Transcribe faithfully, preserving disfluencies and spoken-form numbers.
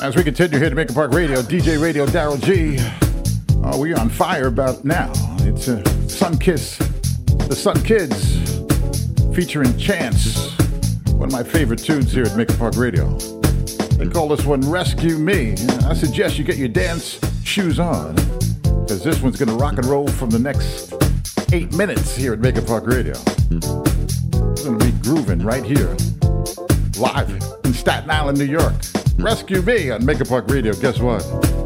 As we continue here to Maker Park Radio, D J Radio, Daryl G. Uh, we're on fire about now. It's uh, Sun Kiss, the Sun Kids, featuring Chance. One of my favorite tunes here at Maker Park Radio. They call this one Rescue Me. I suggest you get your dance shoes on, because this one's going to rock and roll from the next eight minutes here at Maker Park Radio. We're going to be grooving right here, live in Staten Island, New York. Rescue Me on Maker Park Radio. Guess what?